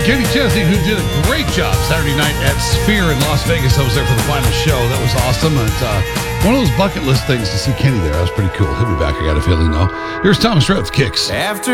Kenny Chesney, who did a great job Saturday night at Sphere in Las Vegas. I was there for the final show. That was awesome. And one of those bucket list things to see Kenny there. That was pretty cool. He'll be back, I got a feeling, though. Here's Thomas Rhett with Kicks. After